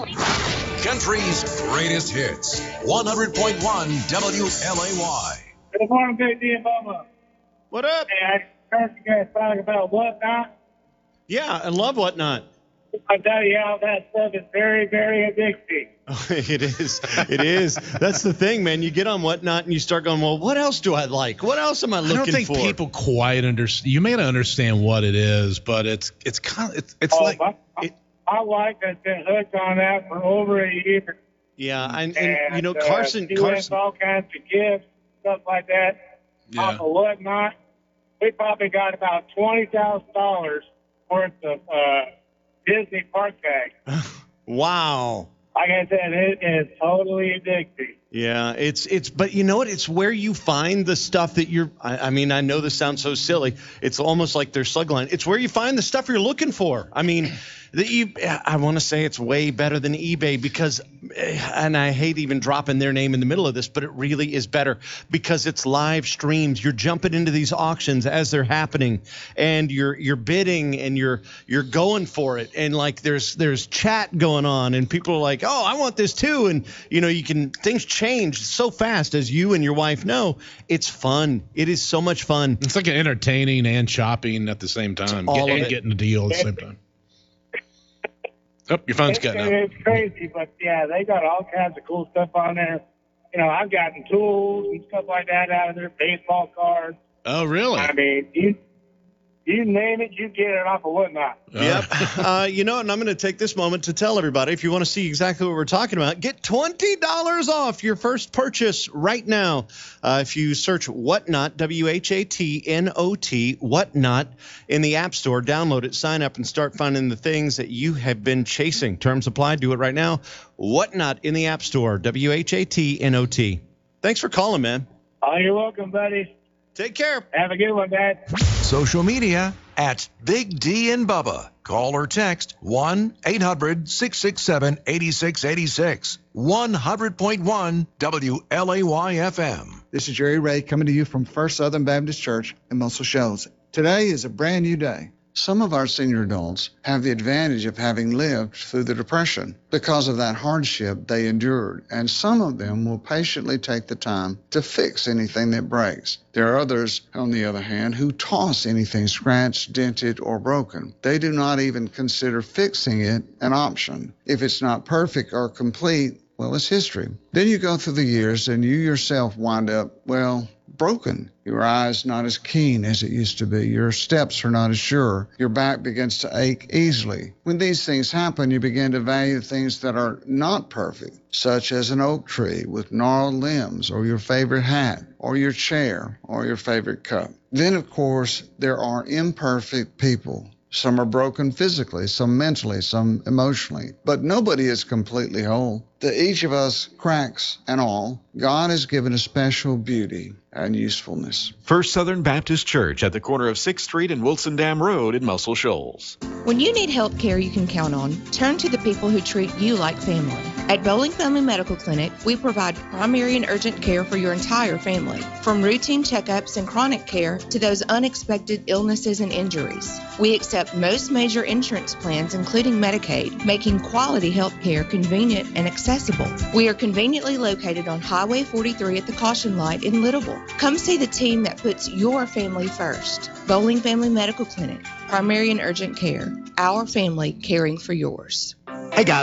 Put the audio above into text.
Country's greatest hits. 100.1 WLAY. Good morning, Big D and Bubba. What up? Hey, I heard you guys talking about Whatnot. Yeah, I love Whatnot. I tell you how that stuff is very, very addicting. It is. It is. That's the thing, man. You get on Whatnot and you start going, well, what else do I like? What else am I looking for? I don't think people quite understand. You may not understand what it is, but it's kind of it's like my wife has been hooked on that for over a year. Yeah, and you know, Carson all kinds of gifts, stuff like that. Yeah. Off of Whatnot. We probably got about $20,000 worth of Disney park tags. Wow. Like I said, it is totally addicting. Yeah, but you know what? It's where you find the stuff that I mean, I know this sounds so silly. It's almost like their slugline. It's where you find the stuff you're looking for. I mean, I want to say it's way better than eBay because, and I hate even dropping their name in the middle of this, but it really is better because it's live streams. You're jumping into these auctions as they're happening, and you're bidding and you're going for it, and like there's chat going on, and people are like, oh, I want this too, and you know things change so fast, as you and your wife know. It's fun. It is so much fun. It's like entertaining and shopping at the same time, and getting a deal at the same time. Oh, your phone's cutting out. It's crazy, but yeah, they got all kinds of cool stuff on there. You know, I've gotten tools and stuff like that out of there, baseball cards. Oh, really? I mean, you name it, you get it off of Whatnot. Yep. You know, and I'm going to take this moment to tell everybody, if you want to see exactly what we're talking about, get $20 off your first purchase right now. If you search Whatnot, WHATNOT, Whatnot, in the App Store, download it, sign up, and start finding the things that you have been chasing. Terms apply. Do it right now. Whatnot in the App Store, WHATNOT. Thanks for calling, man. Oh, you're welcome, buddy. Take care. Have a good one, Dad. Social media at Big D and Bubba. Call or text 1-800-667-8686. 100.1 WLAY FM. This is Jerry Ray coming to you from First Southern Baptist Church in Muscle Shoals. Today is a brand new day. Some of our senior adults have the advantage of having lived through the Depression. Because of that hardship they endured, and some of them will patiently take the time to fix anything that breaks. There are others, on the other hand, who toss anything scratched, dented, or broken. They do not even consider fixing it an option. If it's not perfect or complete, well, it's history. Then you go through the years and you yourself wind up, well, broken. Your eyes not as keen as it used to be. Your steps are not as sure. Your back begins to ache easily. When these things happen, you begin to value things that are not perfect, such as an oak tree with gnarled limbs, or your favorite hat, or your chair, or your favorite cup. Then, of course, there are imperfect people. Some are broken physically, some mentally, some emotionally. But nobody is completely whole. To each of us, cracks and all, God has given a special beauty and usefulness. First Southern Baptist Church at the corner of 6th Street and Wilson Dam Road in Muscle Shoals. When you need health care you can count on, turn to the people who treat you like family. At Bowling Family Medical Clinic, we provide primary and urgent care for your entire family, from routine checkups and chronic care to those unexpected illnesses and injuries. We accept most major insurance plans, including Medicaid, making quality health care convenient and accessible. We are conveniently located on Highway 43 at the Caution Light in Littleville. Come see the team that puts your family first. Bowling Family Medical Clinic, primary and urgent care. Our family caring for yours. Hey guys.